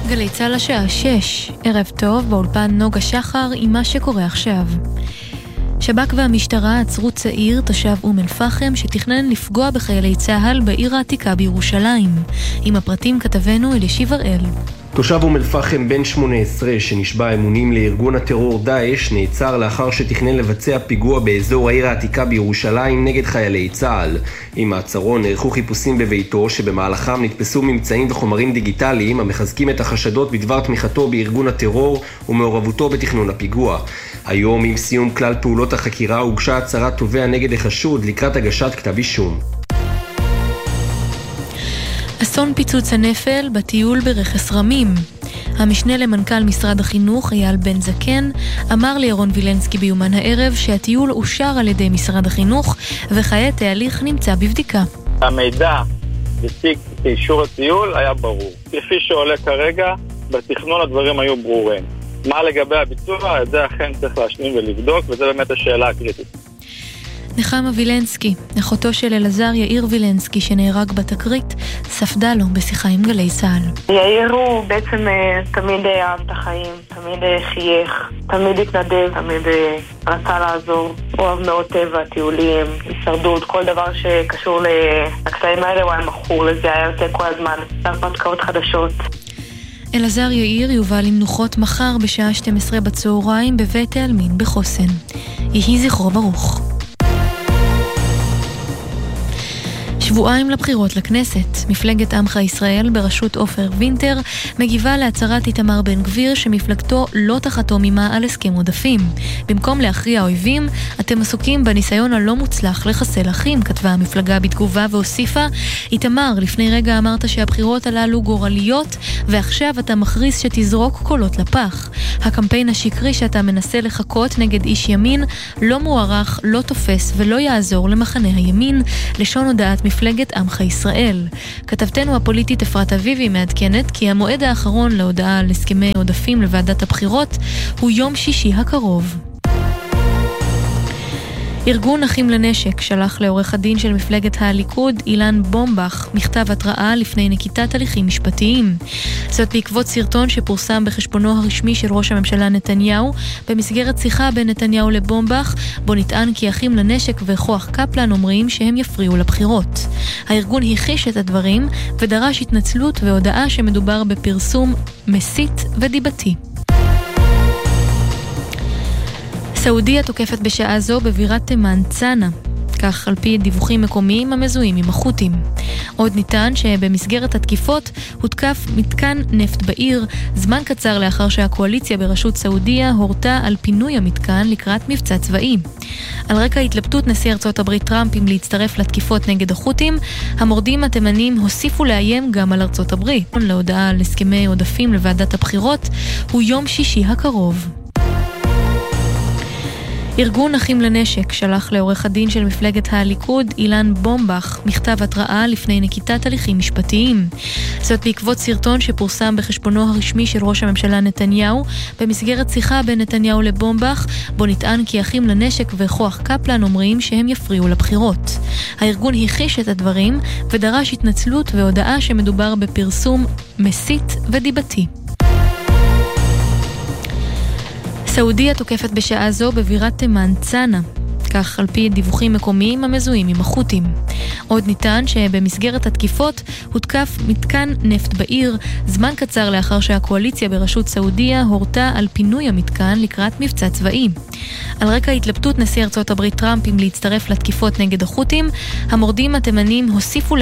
גלי צה"ל השעה 6, ערב טוב, באולפן נוגה שחר עם מה שקורה עכשיו. שב"כ והמשטרה עצרו צעיר, תושב אום אל-פחם, שתכנן לפגוע בחיילי צה"ל בעיר העתיקה בירושלים. עם הפרטים כתבנו אלישיב הראל. תושב אום אל-פחם בן 18 שנשבע אמונים לארגון הטרור דאעש נעצר לאחר שתכנן לבצע פיגוע באזור העיר העתיקה בירושלים נגד חיילי צה"ל. עם מעצרו נערכו חיפושים בביתו שבמהלכם נתפסו ממצאים וחומרים דיגיטליים המחזקים את החשדות בדבר תמיכתו בארגון הטרור ומעורבותו בתכנון הפיגוע. היום עם סיום כלל פעולות החקירה הוגשה הצהרת תובע נגד החשוד לקראת הגשת כתב אישום. אסון פיצוץ הנפל בטיול ברכס רמים. המשנה למנכ"ל משרד החינוך אייל בן זקן אמר לירון וילנסקי ביומן הערב שהטיול אושר על ידי משרד החינוך וכעת ההליך נמצא בבדיקה. המידע בסיק אישור הטיול היה ברור. כפי שעולה כרגע, בתכנון הדברים היו ברורים. מה לגבי הביצוע? את זה אכן צריך להשלים ולבדוק, וזה באמת השאלה הקריטית. נחמה וילנסקי, אחותו של אלעזר יאיר וילנסקי שנהרג בתקרית, ספדה לו בשיחה עם גלי צה"ל. יאיר הוא בעצם תמיד אהב את החיים, תמיד חייך, תמיד התנדב, תמיד רצה לעזור. הוא אוהב מאוד טבע, טיולים, הישרדות, כל דבר שקשור לקטעים האלה הוא היה מכור לזה, היה יוצא כל הזמן, הרפתקאות חדשות. אלעזר יאיר יובא למנוחות מחר בשעה 12 בצהריים בבית העלמין בחוסן. יהי זכרו ברוך. שבועיים לבחירות לכנסת, מפלגת עמך ישראל בראשות עופר וינטר מגיבה להצהרת איתמר בן גביר שמפלגתו לא תחתום עימה על הסכם עודפים. במקום להכריע אויבים, אתם עסוקים בניסיון הלא מוצלח לחסל אחים, כתבה המפלגה בתגובה והוסיפה, איתמר, לפני רגע אמרת שהבחירות הללו גורליות, ועכשיו אתה מכריז שתזרוק קולות לפח. הקמפיין השקרי שאתה מנסה לחכות נגד איש ימין לא מוערך, לא תופס ולא יעזור למחנה הימין, לשון הודעת מפלגת עמך ישראל. כתבתנו הפוליטית אפרת אביבי מעדכנת כי המועד האחרון להודעה על הסכמי עודפים לוועדת הבחירות הוא יום שישי הקרוב. ארגון אחים לנשק שלח לעורך הדין של מפלגת הליכוד אילן בומבך מכתב התראה לפני נקיטת הליכים משפטיים. זאת בעקבות סרטון שפורסם בחשבונו הרשמי של ראש הממשלה נתניהו במסגרת שיחה בין נתניהו לבומבך, בו נטען כי אחים לנשק וכוח קפלן אומרים שהם יפריעו לבחירות. הארגון הכחיש את הדברים ודרש התנצלות והודעה שמדובר בפרסום מסית ודיבתי. סעודיה תוקפת בשעה זו בבירת תימן צאנה, כך על פי דיווחים מקומיים המזוהים עם החות'ים. עוד ניתן שבמסגרת התקיפות הותקף מתקן נפט בעיר, זמן קצר לאחר שהקואליציה בראשות סעודיה הורתה על פינוי המתקן לקראת מבצע צבאי. על רקע התלבטות נשיא ארצות הברית טראמפ אם להצטרף לתקיפות נגד החות'ים, המורדים התימנים הוסיפו לאיים גם על ארצות הברית. להודעה על הסכמי עודפים לוועדת הבחירות הוא יום שישי הקרוב. ארגון אחים לנשק שלח לעורך הדין של מפלגת הליכוד אילן בומבך מכתב התראה לפני נקיטת הליכים משפטיים. זאת בעקבות סרטון שפורסם בחשבונו הרשמי של ראש הממשלה נתניהו במסגרת שיחה בין נתניהו לבומבך, בו נטען כי אחים לנשק וכוח קפלן אומרים שהם יפריעו לבחירות. הארגון הכחיש את הדברים ודרש התנצלות והודעה שמדובר בפרסום מסית ודיבתי. סעודיה תוקפת בשעה זו בבירת תימן צאנה, כך על פי דיווחים מקומיים המזוהים עם החות'ים. עוד ניתן שבמסגרת התקיפות הותקף מתקן נפט בעיר, זמן קצר לאחר שהקואליציה בראשות סעודיה הורתה על פינוי המתקן לקראת מבצע צבאי. על רקע התלבטות נשיא ארצות הברית טראמפ אם להצטרף לתקיפות נגד החות'ים, המורדים התימנים הוסיפו